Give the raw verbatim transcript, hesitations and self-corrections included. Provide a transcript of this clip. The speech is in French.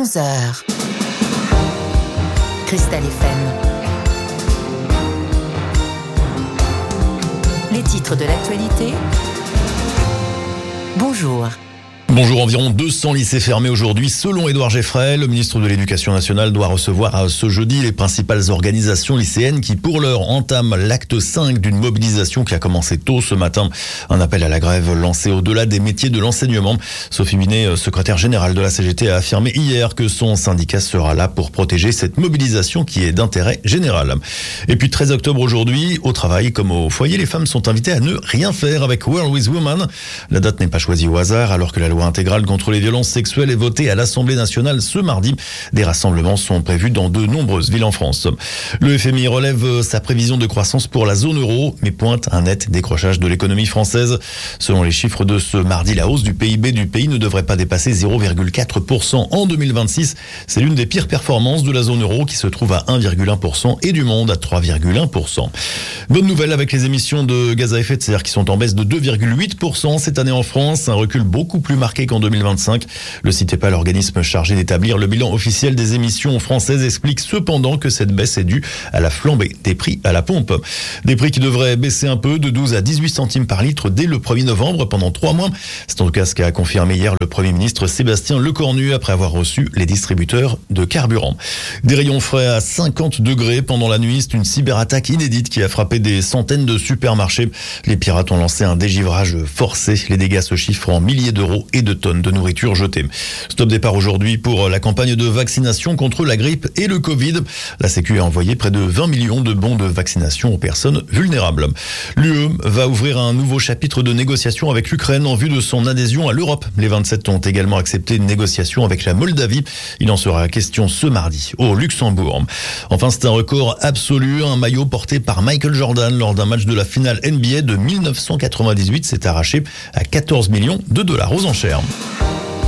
onze heures. Cristal F M. Les titres de l'actualité. Bonjour. Bonjour, environ deux cents lycées fermés aujourd'hui. Selon Édouard Geffray, le ministre de l'Éducation nationale doit recevoir ce jeudi les principales organisations lycéennes qui, pour l'heure, entament l'acte cinq d'une mobilisation qui a commencé tôt ce matin. Un appel à la grève lancé au-delà des métiers de l'enseignement. Sophie Binet, secrétaire générale de la C G T, a affirmé hier que son syndicat sera là pour protéger cette mobilisation qui est d'intérêt général. Et puis treize octobre aujourd'hui, au travail comme au foyer, les femmes sont invitées à ne rien faire avec World with Women. La date n'est pas choisie au hasard alors que la loi intégrale contre les violences sexuelles est votée à l'Assemblée nationale ce mardi. Des rassemblements sont prévus dans de nombreuses villes en France. Le F M I relève sa prévision de croissance pour la zone euro, mais pointe un net décrochage de l'économie française. Selon les chiffres de ce mardi, la hausse du P I B du pays ne devrait pas dépasser zéro virgule quatre pour cent en deux mille vingt-six. C'est l'une des pires performances de la zone euro qui se trouve à un virgule un pour cent et du monde à trois virgule un pour cent. Bonne nouvelle avec les émissions de gaz à effet de serre qui sont en baisse de deux virgule huit pour cent cette année en France, un recul beaucoup plus marqué qu'en deux mille vingt-cinq. Le CITEPA, l'organisme chargé d'établir le bilan officiel des émissions françaises, explique cependant que cette baisse est due à la flambée des prix à la pompe. Des prix qui devraient baisser un peu de douze à dix-huit centimes par litre dès le premier novembre pendant trois mois. C'est en tout cas ce qu'a confirmé hier le Premier ministre Sébastien Lecornu après avoir reçu les distributeurs de carburant. Des rayons frais à cinquante degrés pendant la nuit, c'est une cyberattaque inédite qui a frappé des centaines de supermarchés. Les pirates ont lancé un dégivrage forcé. Les dégâts se chiffrent en milliers d'euros et de tonnes de nourriture jetée. Stop départ aujourd'hui pour la campagne de vaccination contre la grippe et le Covid. La Sécu a envoyé près de vingt millions de bons de vaccination aux personnes vulnérables. L'U E va ouvrir un nouveau chapitre de négociation avec l'Ukraine en vue de son adhésion à l'Europe. Les vingt-sept ont également accepté une négociation avec la Moldavie. Il en sera question ce mardi au Luxembourg. Enfin, c'est un record absolu. Un maillot porté par Michael Jordan lors d'un match de la finale N B A de mille neuf cent quatre-vingt-dix-huit s'est arraché à quatorze millions de dollars aux enchères.